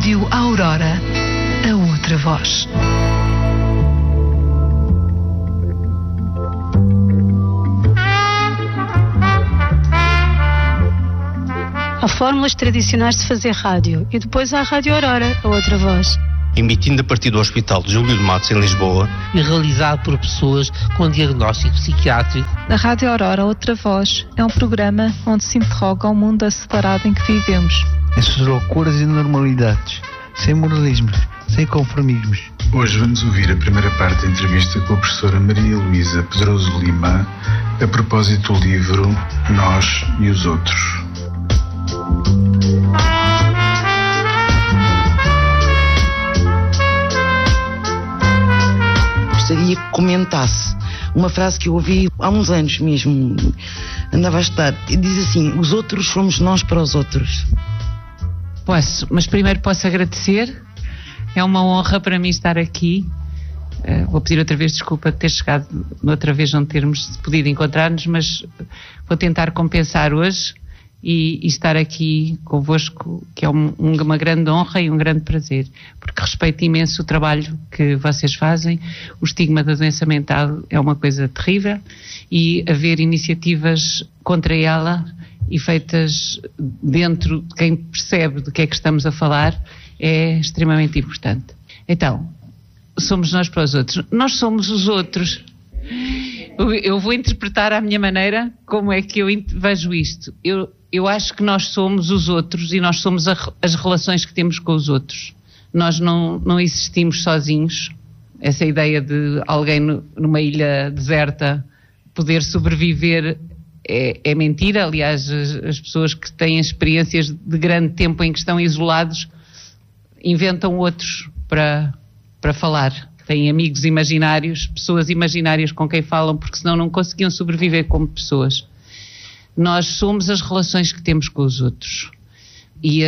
Rádio Aurora, a outra voz. Há fórmulas tradicionais de fazer rádio e depois há a Rádio Aurora, a outra voz. Emitindo a partir do Hospital de Júlio de Matos, em Lisboa. E realizado por pessoas com diagnóstico psiquiátrico. A Rádio Aurora, outra voz, é um programa onde se interroga o mundo acelerado em que vivemos. Essas loucuras e normalidades, sem moralismos, sem conformismos. Hoje vamos ouvir a primeira parte da entrevista com a professora Maria Luísa Pedroso Lima, a propósito do livro Nós e os Outros. Gostaria que comentasse uma frase que eu ouvi há uns anos mesmo, andava a estudar, e diz assim: os outros somos nós para os outros. Posso, mas primeiro posso agradecer, é uma honra para mim estar aqui. Vou pedir outra vez desculpa de ter chegado outra vez não termos podido encontrar-nos, mas vou tentar compensar hoje e estar aqui convosco, que é uma grande honra e um grande prazer, porque respeito imenso o trabalho que vocês fazem. O estigma da doença mental é uma coisa terrível e haver iniciativas contra ela e feitas dentro de quem percebe do que é que estamos a falar é extremamente importante. Então, somos nós para os outros. Nós somos os outros. Eu vou interpretar à minha maneira como é que eu vejo isto. Eu acho que nós somos os outros e nós somos as relações que temos com os outros. Nós não existimos sozinhos. Essa ideia de alguém numa ilha deserta poder sobreviver é mentira. Aliás, as pessoas que têm experiências de grande tempo em que estão isolados inventam outros para falar. Têm amigos imaginários, pessoas imaginárias com quem falam, porque senão não conseguiam sobreviver como pessoas. Nós somos as relações que temos com os outros. E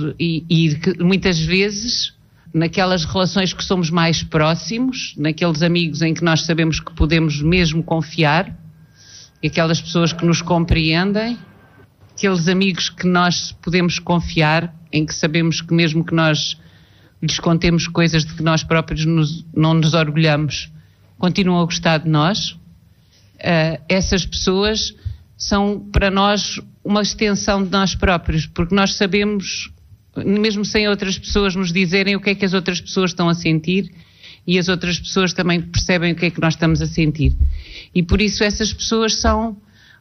muitas vezes, naquelas relações que somos mais próximos, naqueles amigos em que nós sabemos que podemos mesmo confiar, e aquelas pessoas que nos compreendem, aqueles amigos que nós podemos confiar, em que sabemos que mesmo que nós lhes contemos coisas de que nós próprios não nos orgulhamos, continuam a gostar de nós. Essas pessoas são para nós uma extensão de nós próprios, porque nós sabemos, mesmo sem outras pessoas nos dizerem, o que é que as outras pessoas estão a sentir, e as outras pessoas também percebem o que é que nós estamos a sentir. E por isso essas pessoas são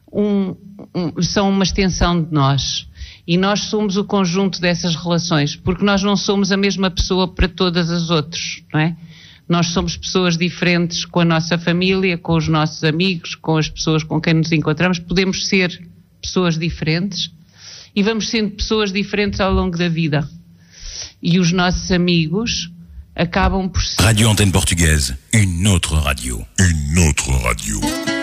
uma extensão de nós. E nós somos o conjunto dessas relações, porque nós não somos a mesma pessoa para todas as outras, não é? Nós somos pessoas diferentes com a nossa família, com os nossos amigos, com as pessoas com quem nos encontramos. Podemos ser pessoas diferentes e vamos sendo pessoas diferentes ao longo da vida. E os nossos amigos acabam por ser... Radio Antenne Portugaise, une autre radio. Une autre radio.